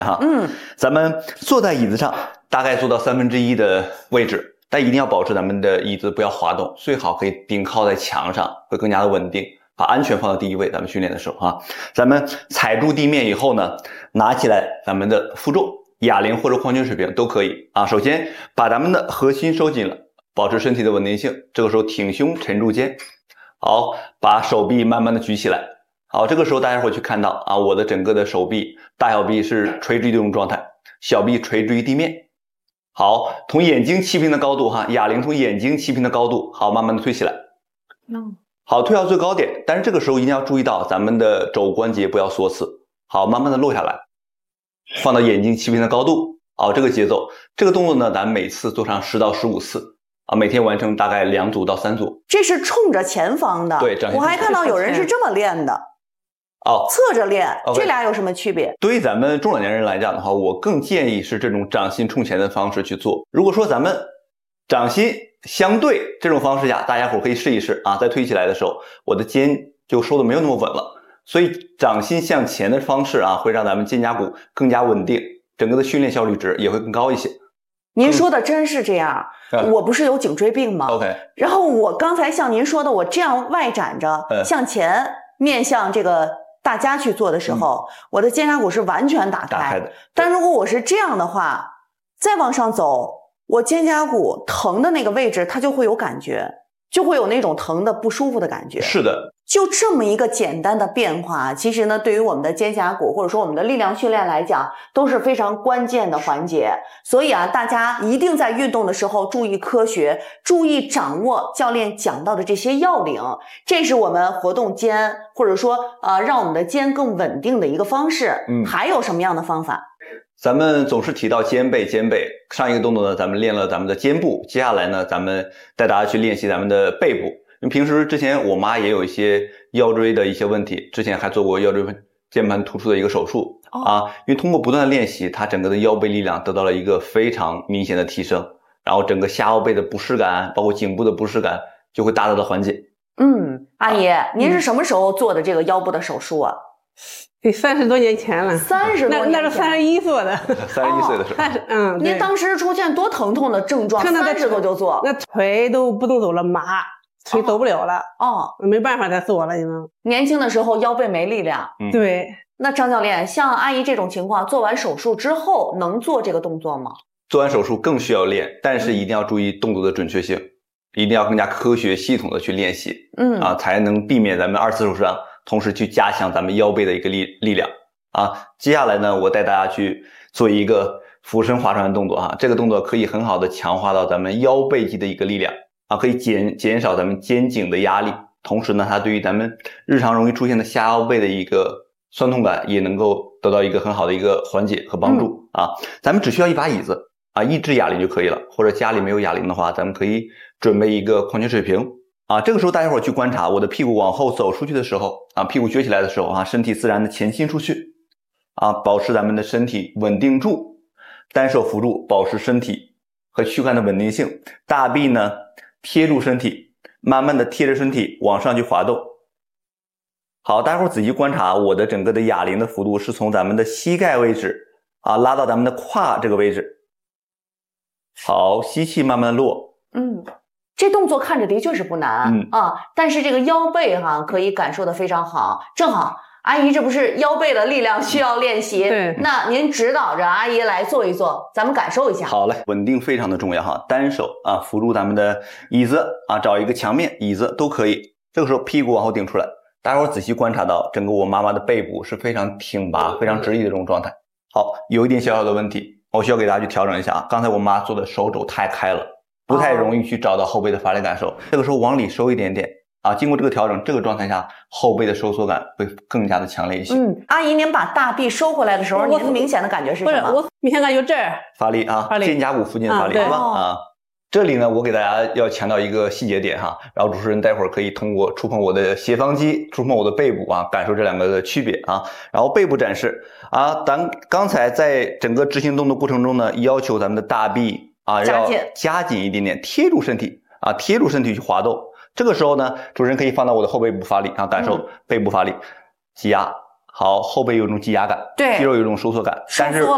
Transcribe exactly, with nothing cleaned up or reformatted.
啊。嗯，咱们坐在椅子上，大概坐到三分之一的位置，但一定要保持咱们的椅子不要滑动，最好可以顶靠在墙上，会更加的稳定。把安全放到第一位，咱们训练的时候啊，咱们踩住地面以后呢，拿起来咱们的负重，哑铃或者矿泉水瓶都可以啊。首先把咱们的核心收紧了，保持身体的稳定性。这个时候挺胸沉住肩，好，把手臂慢慢的举起来。好，这个时候大家会去看到啊，我的整个的手臂、大小臂是垂直于这种状态，小臂垂直于地面。好，同眼睛齐平的高度哈，哑铃同眼睛齐平的高度，好，慢慢的推起来。嗯。好，推到最高点，但是这个时候一定要注意到咱们的肘关节不要缩刺。好，慢慢的落下来，放到眼睛齐平的高度。好，这个节奏，这个动作呢，咱每次做上十到十五次啊，每天完成大概两组到三组。 这是冲着前方的， 对， 我还看到有人是这么练的。哦，侧着练， okay. 这俩有什么区别？ 对于咱们中老年人来讲的话，我更建议是这种掌心冲前的方式去做。如果说咱们掌心相对这种方式下，大家伙可以试一试啊，在推起来的时候，我的肩就收的没有那么稳了。所以掌心向前的方式啊，会让咱们肩胛骨更加稳定，整个的训练效率值也会更高一些。 您说的真是这样，嗯、我不是有颈椎病吗 ？OK。 然后我刚才像您说的，我这样外展着、嗯、向前面向这个大家去做的时候，嗯、我的肩胛骨是完全打开。 打开的。 但如果我是这样的话，再往上走，我肩胛骨疼的那个位置，它就会有感觉，就会有那种疼的不舒服的感觉。 是的。 就这么一个简单的变化，其实呢，对于我们的肩胛骨或者说我们的力量训练来讲，都是非常关键的环节。所以啊，大家一定在运动的时候注意科学，注意掌握教练讲到的这些要领，这是我们活动肩或者说呃让我们的肩更稳定的一个方式。嗯，还有什么样的方法？ 咱们总是提到肩背，肩背。上一个动作呢，咱们练了咱们的肩部，接下来呢，咱们带大家去练习咱们的背部。因为平时之前我妈也有一些腰椎的一些问题，之前还做过腰椎间盘突出的一个手术、哦、啊。因为通过不断的练习，她整个的腰背力量得到了一个非常明显的提升，然后整个下腰背的不适感，包括颈部的不适感就会大大的缓解。 嗯，阿姨，啊、您是什么时候做的这个腰部的手术啊？ 得三十多年前了， 三十多年前， 那那是三十一做的， 三十一岁的时候， 哦、嗯， 您当时出现多疼痛的症状？三十多就做， 那腿都不动走了，麻。腿走不了了哦， 没办法再做了，已经。 年轻的时候腰背没力量， 嗯、对。 那张教练，像阿姨这种情况，做完手术之后能做这个动作吗？ 做完手术更需要练，但是一定要注意动作的准确性，嗯、一定要更加科学系统的去练习，嗯啊，才能避免咱们二次受伤，同时去加强咱们腰背的一个力力量啊。接下来呢，我带大家去做一个俯身划船的动作啊，这个动作可以很好的强化到咱们腰背肌的一个力量。啊，可以减减少咱们肩颈的压力，同时呢，它对于咱们日常容易出现的下腰背的一个酸痛感，也能够得到一个很好的一个缓解和帮助、嗯、啊。咱们只需要一把椅子啊，一支哑铃就可以了，或者家里没有哑铃的话，咱们可以准备一个矿泉水瓶啊。这个时候大家伙儿去观察，我的屁股往后走出去的时候啊，屁股撅起来的时候啊，身体自然的前倾出去啊，保持咱们的身体稳定住，单手扶住，保持身体和躯干的稳定性，大臂呢贴住身体，慢慢的贴着身体往上去滑动。好，大家伙仔细观察，我的整个的哑铃的幅度是从咱们的膝盖位置啊拉到咱们的胯这个位置。好，吸气慢慢落。 嗯，这动作看着的确是不难、嗯、啊，但是这个腰背哈可以感受的非常好。正好阿姨这不是腰背的力量需要练习， 对， 那您指导着阿姨来做一做，咱们感受一下。 好嘞，稳定非常的重要哈，单手啊扶住咱们的椅子啊，找一个墙面椅子都可以。这个时候屁股往后顶出来，大家伙仔细观察到整个我妈妈的背部是非常挺拔、非常直立的这种状态。好，有一点小小的问题，我需要给大家去调整一下啊。刚才我妈做的手肘太开了，不太容易去找到后背的发力感受，这个时候往里收一点点。啊，经过这个调整，这个状态下后背的收缩感会更加的强烈一些。 嗯，阿姨，您把大臂收回来的时候，您明显的感觉是什么？ 不是，我明显感觉这儿发力啊，肩胛骨附近的发力，是吧？啊，这里呢，我给大家要强调一个细节点哈，然后主持人待会儿可以通过触碰我的斜方肌，触碰我的背部啊，感受这两个的区别啊。然后背部展示啊，咱刚才在整个执行动作过程中呢，要求咱们的大臂啊要夹紧一点点，贴住身体啊，贴住身体去滑动。这个时候呢，主持人可以放到我的后背部发力啊，感受背部发力，挤压，好，后背有一种挤压感， 对， 肌肉有一种收缩感，但是